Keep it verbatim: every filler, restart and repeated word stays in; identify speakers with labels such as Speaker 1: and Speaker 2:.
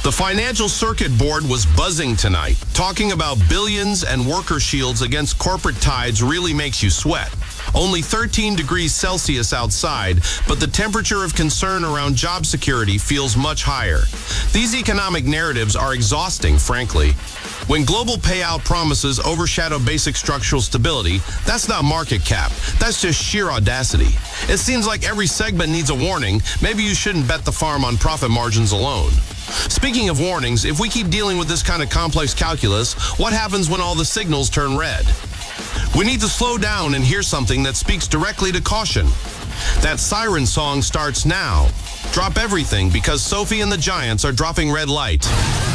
Speaker 1: The Financial Circuit Board was buzzing tonight. Talking about billions and worker shields against corporate tides really makes you sweat. Only thirteen degrees Celsius outside, but the temperature of concern around job security feels much higher. These economic narratives are exhausting, frankly. When global payout promises overshadow basic structural stability, that's not market cap. That's just sheer audacity. It seems like every segment needs a warning. Maybe you shouldn't bet the farm on profit margins alone. Speaking of warnings, if we keep dealing with this kind of complex calculus, what happens when all the signals turn red? We need to slow down and hear something that speaks directly to caution. That siren song starts now. Drop everything because Sophie and the Giants are dropping red light.